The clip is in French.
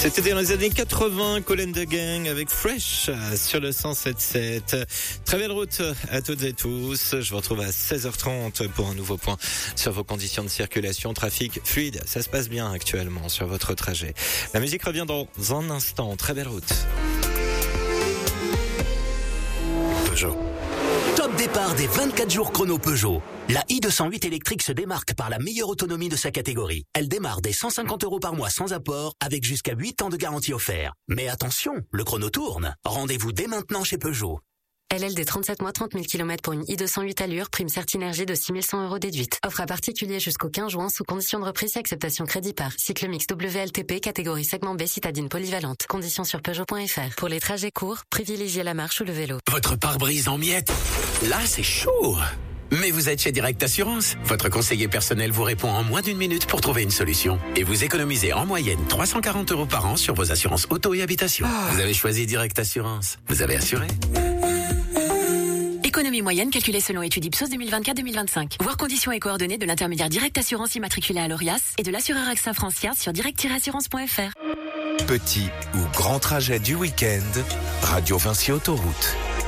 C'était dans les années 80, Kool and the Gang avec Fresh sur le 107.7. Très belle route à toutes et tous. Je vous retrouve à 16h30 pour un nouveau point sur vos conditions de circulation. Trafic fluide, ça se passe bien actuellement sur votre trajet. La musique revient dans un instant. Très belle route. Peugeot. Top départ des 24 jours chrono Peugeot. La i208 électrique se démarque par la meilleure autonomie de sa catégorie. Elle démarre dès 150 € par mois sans apport, avec jusqu'à 8 ans de garantie offerte. Mais attention, le chrono tourne. Rendez-vous dès maintenant chez Peugeot. LLD 37 mois 30 000 km pour une i208 allure, prime Certinergie de 6 100 € déduite. Offre à particulier jusqu'au 15 juin sous condition de reprise et acceptation crédit par. Cycle mix WLTP, catégorie segment B, citadine polyvalente. Conditions sur Peugeot.fr. Pour les trajets courts, privilégiez la marche ou le vélo. Votre pare-brise en miettes. Là, c'est chaud. Mais vous êtes chez Direct Assurance. Votre conseiller personnel vous répond en moins d'une minute pour trouver une solution. Et vous économisez en moyenne 340 € par an sur vos assurances auto et habitation. Vous avez choisi Direct Assurance. Vous avez assuré. Économie moyenne calculée selon étude Ipsos 2024-2025. Voir conditions et coordonnées de l'intermédiaire Direct Assurance immatriculé à l'ORIAS et de l'assureur AXA Francia sur direct-assurance.fr. Petit ou grand trajet du week-end, Radio Vinci Autoroute.